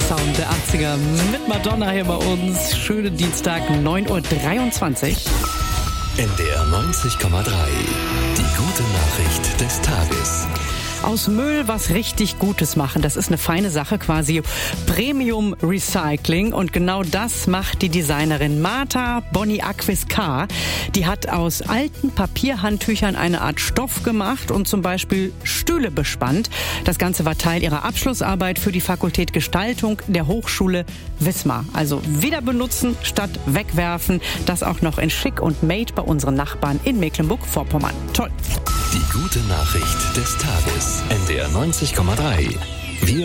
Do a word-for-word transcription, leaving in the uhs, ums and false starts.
Sound der achtziger mit Madonna hier bei uns. Schönen Dienstag, neun Uhr dreiundzwanzig. N D R neunzig Komma drei. Die gute Nachricht des Tages. Aus Müll was richtig Gutes machen, das ist eine feine Sache, quasi Premium Recycling. Und genau das macht die Designerin Marta Boniakvis-Carr. Die hat aus alten Papierhandtüchern eine Art Stoff gemacht und zum Beispiel Stühle bespannt. Das Ganze war Teil ihrer Abschlussarbeit für die Fakultät Gestaltung der Hochschule Wismar. Also wieder benutzen statt wegwerfen. Das auch noch in schick und made bei unseren Nachbarn in Mecklenburg-Vorpommern. Toll. Die gute Nachricht des Tages. N D R neunzig Komma drei.